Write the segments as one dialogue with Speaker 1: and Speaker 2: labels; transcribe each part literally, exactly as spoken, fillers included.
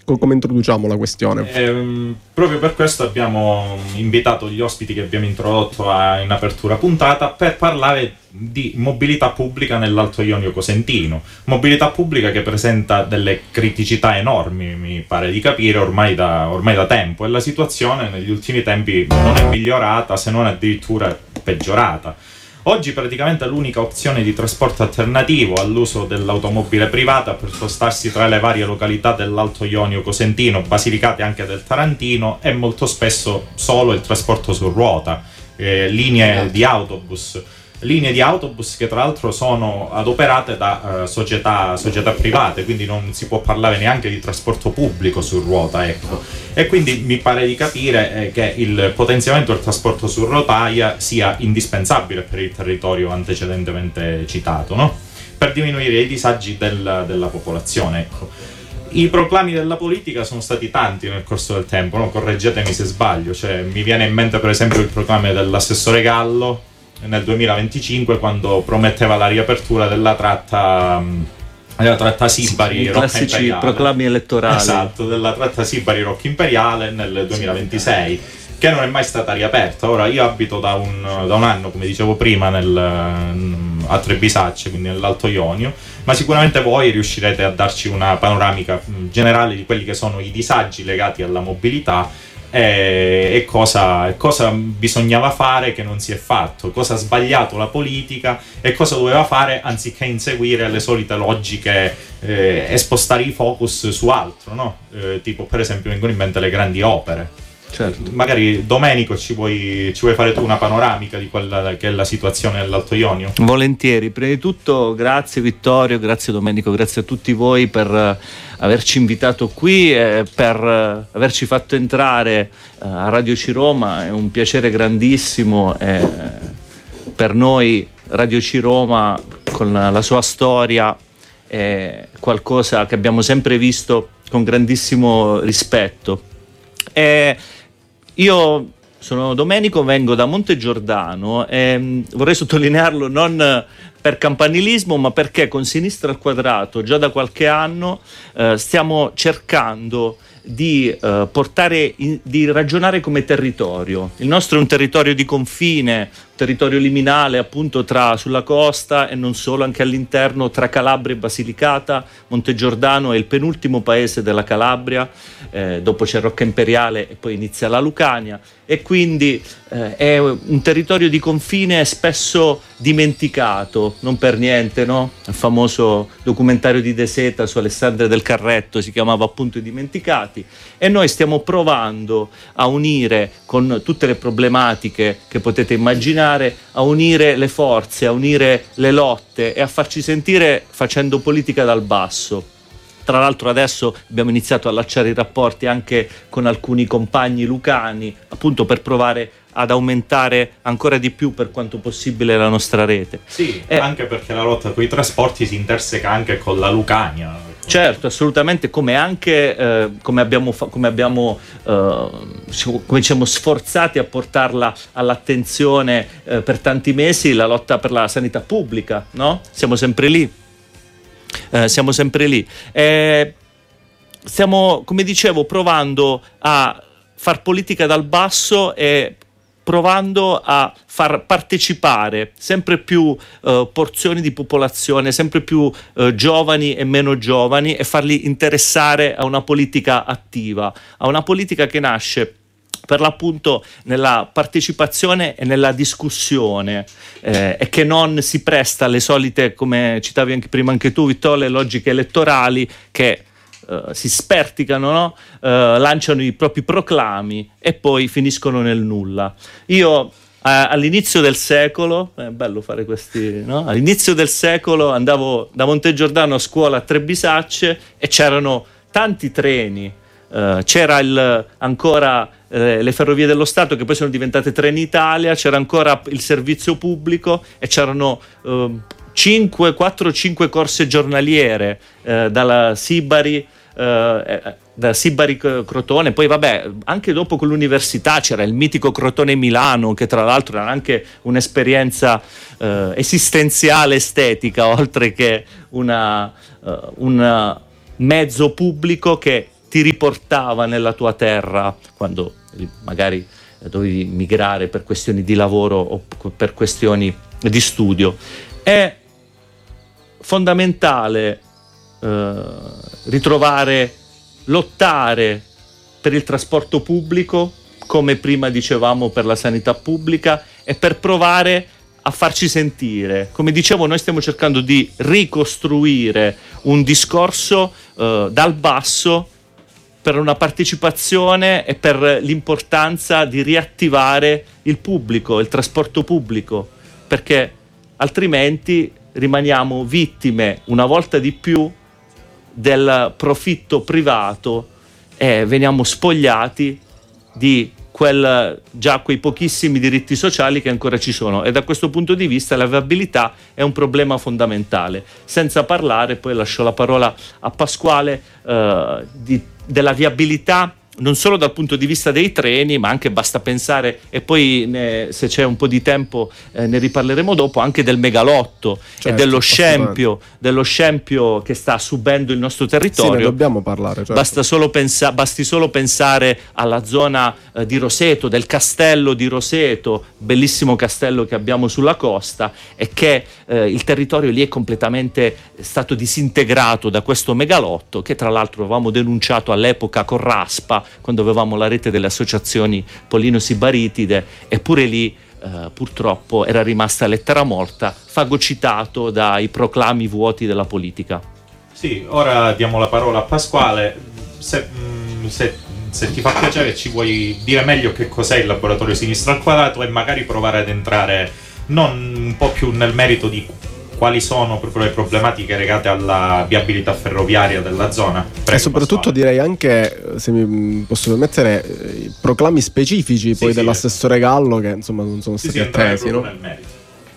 Speaker 1: come introduciamo la questione?
Speaker 2: Eh, proprio per questo abbiamo invitato gli ospiti che abbiamo introdotto a, in apertura puntata per parlare di mobilità pubblica nell'Alto Ionio Cosentino. Mobilità pubblica che presenta delle criticità enormi, mi pare di capire, ormai da, ormai da tempo, e la situazione negli ultimi tempi non è migliorata, se non addirittura peggiorata. Oggi praticamente l'unica opzione di trasporto alternativo all'uso dell'automobile privata per spostarsi tra le varie località dell'Alto Ionio Cosentino, Basilicata e anche del Tarantino, è molto spesso solo il trasporto su ruota, eh, linee di autobus. Linee di autobus che tra l'altro sono adoperate da uh, società, società private, quindi non si può parlare neanche di trasporto pubblico su ruota, ecco. E quindi mi pare di capire eh, che il potenziamento del trasporto su rotaia sia indispensabile per il territorio antecedentemente citato, no? Per diminuire i disagi del, della popolazione, ecco. I proclami della politica sono stati tanti nel corso del tempo, no? Correggetemi se sbaglio, cioè, mi viene in mente per esempio il proclame dell'assessore Gallo nel duemilaventicinque, quando prometteva la riapertura della tratta della tratta Sibari Rocca
Speaker 3: classici
Speaker 2: Imperiale.
Speaker 3: Proclami elettorali.
Speaker 2: Esatto, della tratta Sibari Rocca Imperiale nel duemilaventisei, che non è mai stata riaperta. Ora io abito da un, da un anno, come dicevo prima, nel, a Trebisacce, quindi nell'Alto Ionio, ma sicuramente voi riuscirete a darci una panoramica generale di quelli che sono i disagi legati alla mobilità e, e cosa, cosa bisognava fare che non si è fatto, cosa ha sbagliato la politica e cosa doveva fare anziché inseguire le solite logiche eh, e spostare i focus su altro, no? Eh, tipo per esempio vengono in mente le grandi opere.
Speaker 3: Certo.
Speaker 2: Magari Domenico ci vuoi, ci vuoi fare tu una panoramica di quella che è la situazione nell'Alto Ionio?
Speaker 3: Volentieri. Prima di tutto grazie Vittorio, grazie Domenico, grazie a tutti voi per uh, averci invitato qui e per uh, averci fatto entrare uh, a Radio C Roma. È un piacere grandissimo e per noi Radio C Roma con la, la sua storia è qualcosa che abbiamo sempre visto con grandissimo rispetto. E io sono Domenico, vengo da Montegiordano e mh, vorrei sottolinearlo non per campanilismo, ma perché con Sinistra al Quadrato già da qualche anno eh, stiamo cercando di eh, portare in, di ragionare come territorio. Il nostro è un territorio di confine, territorio liminale appunto tra sulla costa e non solo, anche all'interno tra Calabria e Basilicata. Montegiordano è il penultimo paese della Calabria, eh, dopo c'è Rocca Imperiale e poi inizia la Lucania, e quindi eh, è un territorio di confine spesso dimenticato, non per niente, no? Il famoso documentario di De Seta su Alessandria del Carretto si chiamava appunto I Dimenticati, e noi stiamo provando a unire, con tutte le problematiche che potete immaginare, a unire le forze, a unire le lotte e a farci sentire facendo politica dal basso. Tra l'altro adesso abbiamo iniziato a allacciare i rapporti anche con alcuni compagni lucani, appunto per provare ad aumentare ancora di più per quanto possibile la nostra rete.
Speaker 2: Sì,
Speaker 3: eh,
Speaker 2: anche perché la lotta con i trasporti si interseca anche con la Lucania.
Speaker 3: Certo, assolutamente, come anche eh, come abbiamo, fa- come abbiamo eh, come siamo sforzati a portarla all'attenzione eh, per tanti mesi, la lotta per la sanità pubblica, no? Siamo sempre lì. Eh, siamo sempre lì. Eh, stiamo, come dicevo, provando a far politica dal basso e provando a far partecipare sempre più eh, porzioni di popolazione, sempre più eh, giovani e meno giovani, e farli interessare a una politica attiva, a una politica che nasce per l'appunto nella partecipazione e nella discussione eh, e che non si presta alle solite, come citavi anche prima anche tu Vittorio, le logiche elettorali che Uh, si sperticano, no? uh, lanciano i propri proclami e poi finiscono nel nulla. Io uh, all'inizio del secolo, è bello fare questi, no? All'inizio del secolo andavo da Montegiordano a scuola a Trebisacce e c'erano tanti treni, uh, c'era il, ancora eh, le ferrovie dello Stato che poi sono diventate Trenitalia, c'era ancora il servizio pubblico e c'erano uh, cinque, quattro cinque corse giornaliere eh, dalla Sibari eh, da Sibari Crotone. Poi vabbè, anche dopo con l'università c'era il mitico Crotone Milano, che tra l'altro era anche un'esperienza eh, esistenziale, estetica, oltre che una, uh, un mezzo pubblico che ti riportava nella tua terra quando magari dovevi migrare per questioni di lavoro o per questioni di studio. È fondamentale eh, ritrovare, lottare per il trasporto pubblico, come prima dicevamo per la sanità pubblica, e per provare a farci sentire. Come dicevo, noi stiamo cercando di ricostruire un discorso eh, dal basso per una partecipazione e per l'importanza di riattivare il pubblico, il trasporto pubblico, perché altrimenti rimaniamo vittime una volta di più del profitto privato e veniamo spogliati di quel, già quei pochissimi diritti sociali che ancora ci sono, e da questo punto di vista la viabilità è un problema fondamentale, senza parlare, poi lascio la parola a Pasquale, eh, di, della viabilità non solo dal punto di vista dei treni, ma anche, basta pensare, e poi ne, se c'è un po' di tempo eh, ne riparleremo dopo, anche del megalotto, certo, e dello scempio, dello scempio che sta subendo il nostro territorio.
Speaker 1: Sì, ne dobbiamo parlare, certo.
Speaker 3: Basta solo pensa- basti solo pensare alla zona eh, di Roseto, del castello di Roseto, bellissimo castello che abbiamo sulla costa, e che eh, il territorio lì è completamente stato disintegrato da questo megalotto, che tra l'altro avevamo denunciato all'epoca con Raspa, quando avevamo la rete delle associazioni Pollino-Sibaritide, eppure lì eh, purtroppo era rimasta lettera morta, fagocitato dai proclami vuoti della politica.
Speaker 2: Sì, ora diamo la parola a Pasquale. Se, se, se ti fa piacere, ci vuoi dire meglio che cos'è il laboratorio Sinistra al Quadrato e magari provare ad entrare non un po' più nel merito di quali sono proprio le problematiche legate alla viabilità ferroviaria della zona. Prego,
Speaker 1: e soprattutto
Speaker 2: Pasquale.
Speaker 1: direi anche, se mi posso permettere, i proclami specifici
Speaker 2: sì,
Speaker 1: poi
Speaker 2: sì,
Speaker 1: dell'assessore Gallo, che insomma non sono stati
Speaker 2: sì,
Speaker 1: attesi, no?
Speaker 2: nel merito.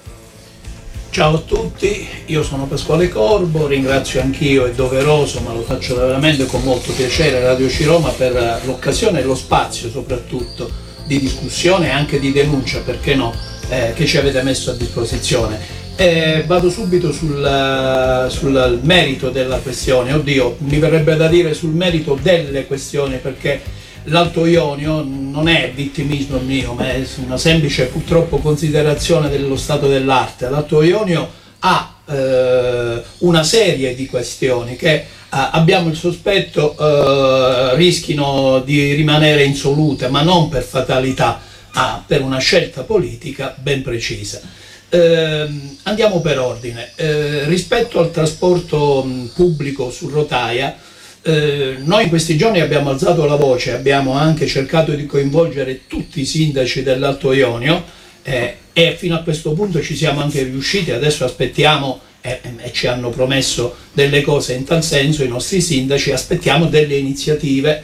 Speaker 4: Ciao a tutti, io sono Pasquale Corbo, ringrazio anch'io, è doveroso, ma lo faccio veramente con molto piacere, Radio Ciroma per l'occasione e lo spazio soprattutto di discussione e anche di denuncia, perché no, eh, che ci avete messo a disposizione. Eh, vado subito sul, sul merito della questione, oddio, mi verrebbe da dire sul merito delle questioni, perché l'Alto Ionio non è vittimismo mio, ma è una semplice purtroppo considerazione dello stato dell'arte. L'Alto Ionio ha eh, una serie di questioni che eh, abbiamo il sospetto eh, rischino di rimanere insolute, ma non per fatalità, ma per una scelta politica ben precisa. Eh, andiamo per ordine. Eh, rispetto al trasporto mh, pubblico su rotaia, eh, noi in questi giorni abbiamo alzato la voce, abbiamo anche cercato di coinvolgere tutti i sindaci dell'Alto Ionio eh, e fino a questo punto ci siamo anche riusciti. Adesso aspettiamo e eh, ci hanno promesso delle cose in tal senso i nostri sindaci, aspettiamo delle iniziative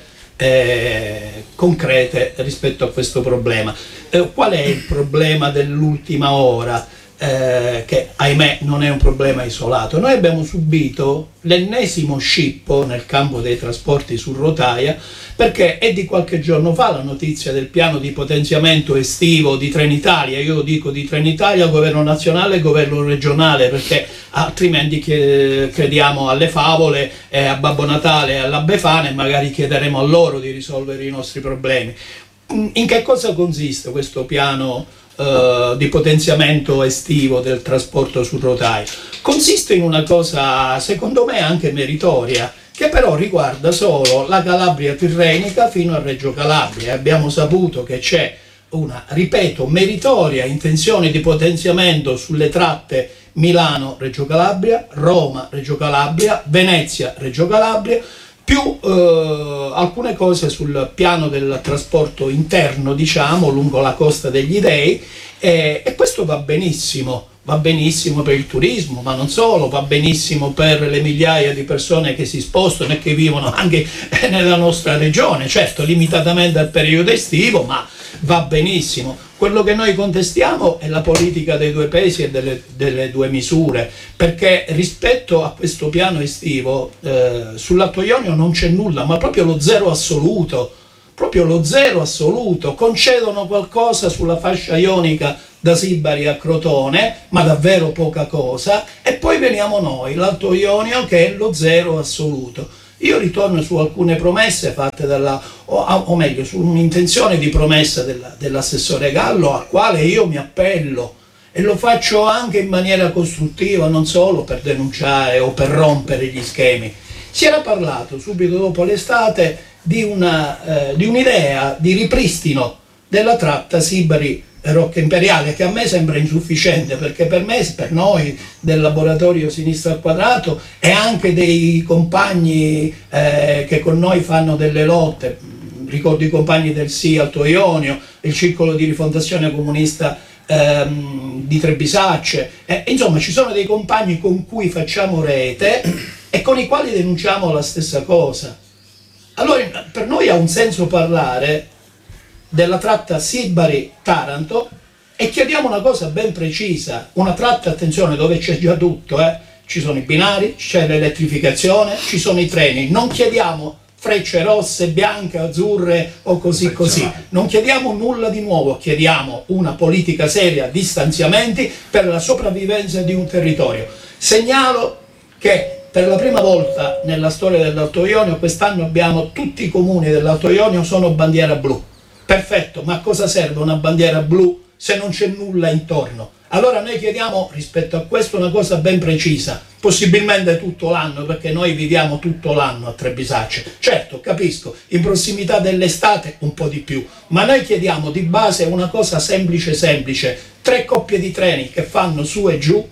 Speaker 4: Eh, concrete rispetto a questo problema. Eh, qual è il problema dell'ultima ora? Eh, che ahimè non è un problema isolato. Noi abbiamo subito l'ennesimo scippo nel campo dei trasporti su rotaia, perché è di qualche giorno fa la notizia del piano di potenziamento estivo di Trenitalia. Io dico di Trenitalia, governo nazionale e governo regionale, perché altrimenti crediamo alle favole, eh, a Babbo Natale e alla Befana, e magari chiederemo a loro di risolvere i nostri problemi. In che cosa consiste questo piano Uh, di potenziamento estivo del trasporto su rotaia? Consiste in una cosa secondo me anche meritoria, che però riguarda solo la Calabria tirrenica fino a Reggio Calabria. Abbiamo saputo che c'è una, ripeto, meritoria intenzione di potenziamento sulle tratte Milano-Reggio Calabria, Roma-Reggio Calabria, Venezia-Reggio Calabria, più eh, alcune cose sul piano del trasporto interno, diciamo, lungo la costa degli Dei, eh, e questo va benissimo, va benissimo per il turismo, ma non solo, va benissimo per le migliaia di persone che si spostano e che vivono anche nella nostra regione, certo limitatamente al periodo estivo, ma va benissimo. Quello che noi contestiamo è la politica dei due pesi e delle, delle due misure, perché rispetto a questo piano estivo eh, sull'Alto Ionio non c'è nulla, ma proprio lo zero assoluto, proprio lo zero assoluto. Concedono qualcosa sulla fascia ionica da Sibari a Crotone, ma davvero poca cosa, e poi veniamo noi, l'Alto Ionio, che è lo zero assoluto. Io ritorno su alcune promesse fatte dalla, o, o meglio, su un'intenzione di promessa della, dell'assessore Gallo, al quale io mi appello e lo faccio anche in maniera costruttiva, non solo per denunciare o per rompere gli schemi. Si era parlato subito dopo l'estate di, una, eh, di un'idea di ripristino della tratta Sibari-Rocca Imperiale, che a me sembra insufficiente, perché per me, per noi del laboratorio Sinistra al Quadrato e anche dei compagni eh, che con noi fanno delle lotte, ricordo i compagni del Sì Alto Ionio, il circolo di rifondazione comunista ehm, di Trebisacce, eh, insomma ci sono dei compagni con cui facciamo rete e con i quali denunciamo la stessa cosa. Allora per noi ha un senso parlare della tratta Sibari-Taranto e chiediamo una cosa ben precisa, una tratta, attenzione, dove c'è già tutto, eh? Ci sono i binari, c'è l'elettrificazione, ci sono i treni, non chiediamo frecce rosse, bianche, azzurre o così così, non chiediamo nulla di nuovo, chiediamo una politica seria di stanziamenti per la sopravvivenza di un territorio. Segnalo che per la prima volta nella storia dell'Alto Ionio quest'anno abbiamo tutti i comuni dell'Alto Ionio sono bandiera blu. Perfetto, ma a cosa serve una bandiera blu se non c'è nulla intorno? Allora noi chiediamo rispetto a questo una cosa ben precisa, possibilmente tutto l'anno, perché noi viviamo tutto l'anno a Trebisacce. Certo, capisco, in prossimità dell'estate un po' di più, ma noi chiediamo di base una cosa semplice semplice, tre coppie di treni che fanno su e giù,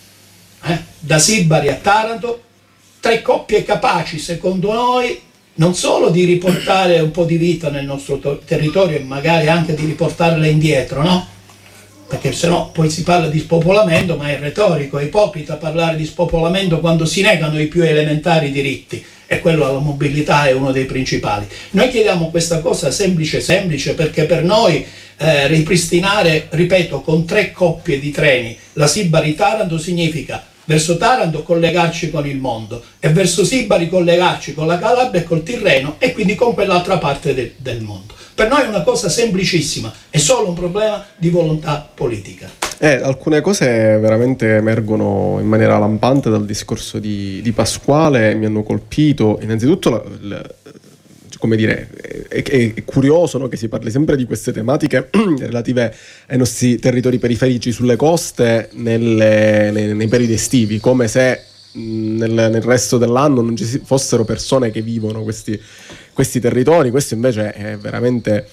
Speaker 4: eh, da Sibari a Taranto, tre coppie capaci, secondo noi, non solo di riportare un po' di vita nel nostro territorio e magari anche di riportarla indietro, no? Perché sennò poi si parla di spopolamento, ma è retorico, è ipocrita parlare di spopolamento quando si negano i più elementari diritti, e quello alla mobilità è uno dei principali. Noi chiediamo questa cosa semplice semplice perché per noi eh, ripristinare, ripeto, con tre coppie di treni la Sibari-Taranto significa verso Taranto collegarci con il mondo e verso Sibari collegarci con la Calabria e col Tirreno e quindi con quell'altra parte de- del mondo. Per noi è una cosa semplicissima, è solo un problema di volontà politica.
Speaker 1: Eh, alcune cose veramente emergono in maniera lampante dal discorso di, di Pasquale, mi hanno colpito. Innanzitutto, la, la, come dire, è, è, è curioso, no, che si parli sempre di queste tematiche relative ai nostri territori periferici sulle coste nelle, nei, nei periodi estivi, come se nel, nel resto dell'anno non ci fossero persone che vivono questi, questi territori. Questo invece è veramente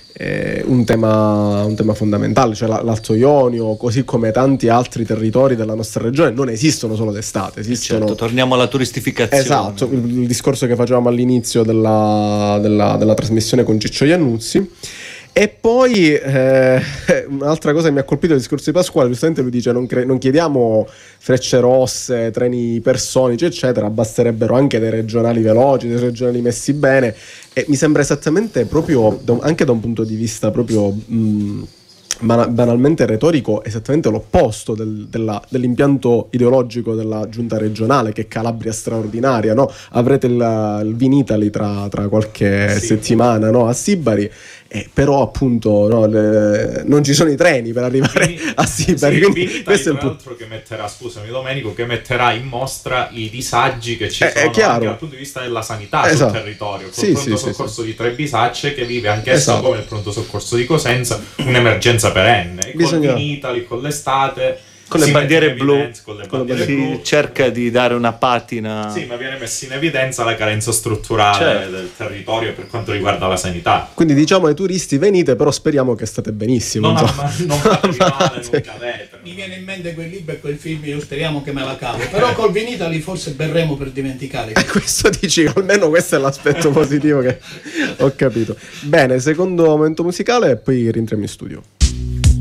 Speaker 1: eh, un tema, un tema fondamentale, cioè l'Alto Ionio, così come tanti altri territori della nostra regione, non esistono solo d'estate, esistono...
Speaker 3: Certo, torniamo alla turistificazione.
Speaker 1: Esatto, il, il discorso che facevamo all'inizio della, della, della trasmissione con Ciccio Iannuzzi. E poi eh, un'altra cosa che mi ha colpito il discorso di Pasquale, giustamente lui dice non, cre- non chiediamo frecce rosse, treni ipersonici eccetera, basterebbero anche dei regionali veloci, dei regionali messi bene, e mi sembra esattamente proprio, anche da un punto di vista proprio mh, banalmente retorico, esattamente l'opposto del, della, dell'impianto ideologico della giunta regionale, che è Calabria straordinaria, no? Avrete il, il Vinitaly tra, tra qualche sì. settimana, no? A Sibari. Eh, però appunto no, le, non ci sono i treni per arrivare Vini, a Sibari,
Speaker 2: sì, quindi questo è il punto che metterà, scusami Domenico, che metterà in mostra i disagi che ci
Speaker 1: eh,
Speaker 2: sono anche dal punto di vista della sanità
Speaker 1: esatto.
Speaker 2: sul territorio, col
Speaker 1: sì,
Speaker 2: pronto
Speaker 1: sì,
Speaker 2: soccorso
Speaker 1: sì,
Speaker 2: di Trebisacce che vive anch'esso
Speaker 1: esatto.
Speaker 2: come il pronto soccorso di Cosenza un'emergenza perenne, e
Speaker 1: Bisogna...
Speaker 2: con Vinitaly, con l'estate,
Speaker 3: con le bandiere blu,
Speaker 2: evidenza, con le bandiere
Speaker 3: si
Speaker 2: blu
Speaker 3: cerca di dare una patina.
Speaker 2: Sì, ma viene messa in evidenza la carenza strutturale certo. del territorio per quanto riguarda la sanità.
Speaker 1: Quindi diciamo ai turisti: venite, però speriamo che state benissimo.
Speaker 2: No, no, ma non fatevi male, non cadete.
Speaker 4: Mi viene in mente quel libro e quel film, io speriamo che me la cavo. Però col Vinitaly forse berremo per dimenticare.
Speaker 1: E questo dici, almeno questo è l'aspetto positivo che ho capito. Bene, secondo momento musicale e poi rientriamo in studio.